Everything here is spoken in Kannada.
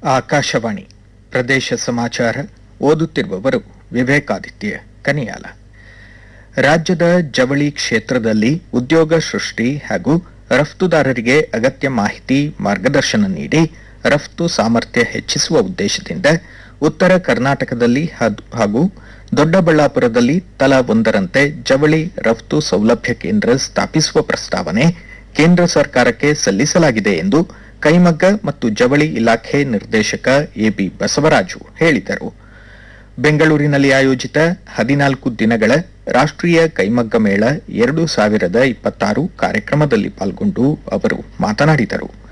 ಆಕಾಶವಾಣಿ ಪ್ರದೇಶ ಸಮಾಚಾರ ಓದುತ್ತಿರುವವರು ವಿವೇಕಾದಿತ್ಯ ಕನಿಯಾಲ. ರಾಜ್ಯದ ಜವಳಿ ಕ್ಷೇತ್ರದಲ್ಲಿ ಉದ್ಯೋಗ ಸೃಷ್ಟಿ ಹಾಗೂ ರಫ್ತುದಾರರಿಗೆ ಅಗತ್ಯ ಮಾಹಿತಿ ಮಾರ್ಗದರ್ಶನ ನೀಡಿ ರಫ್ತು ಸಾಮರ್ಥ್ಯ ಹೆಚ್ಚಿಸುವ ಉದ್ದೇಶದಿಂದ ಉತ್ತರ ಕರ್ನಾಟಕದಲ್ಲಿ ಹಾಗೂ ದೊಡ್ಡಬಳ್ಳಾಪುರದಲ್ಲಿ ತಲಾ ಒಂದರಂತೆ ಜವಳಿ ರಫ್ತು ಸೌಲಭ್ಯ ಕೇಂದ್ರ ಸ್ಥಾಪಿಸುವ ಪ್ರಸ್ತಾವನೆ ಕೇಂದ್ರ ಸರ್ಕಾರಕ್ಕೆ ಸಲ್ಲಿಸಲಾಗಿದೆ ಎಂದು ಕೈಮಗ್ಗ ಮತ್ತು ಜವಳಿ ಇಲಾಖೆ ನಿರ್ದೇಶಕ ಎಬಿ ಬಸವರಾಜು ಹೇಳಿದರು. ಬೆಂಗಳೂರಿನಲ್ಲಿ ಆಯೋಜಿತ 14 ದಿನಗಳ ರಾಷ್ಟ್ರೀಯ ಕೈಮಗ್ಗ ಮೇಳ 2026 ಕಾರ್ಯಕ್ರಮದಲ್ಲಿ ಪಾಲ್ಗೊಂಡು ಅವರು ಮಾತನಾಡಿದರು.